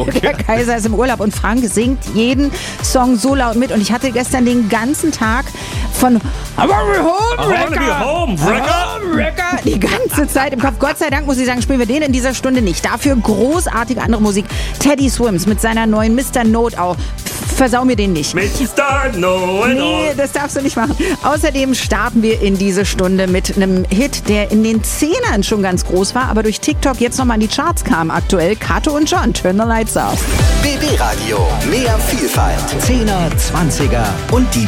Okay. Der Kaiser ist im Urlaub und Frank singt jeden Song so laut mit. Und ich hatte gestern den ganzen Tag von Homewrecker die ganze Zeit im Kopf. Gott sei Dank, muss ich sagen, spielen wir den in dieser Stunde nicht. Dafür großartige andere Musik. Teddy Swims mit seiner neuen Mr. Know-it-all. Versau mir den nicht. Mr. Know-it-all. Nee, das darfst du nicht machen. Außerdem starten wir in diese Stunde mit einem Hit, der in den 10ern schon ganz groß war, aber durch TikTok jetzt nochmal in die Charts kam. Aktuell Kato und John, Turn the Lights Off. BB Radio, mehr Vielfalt. 10er, 20er und die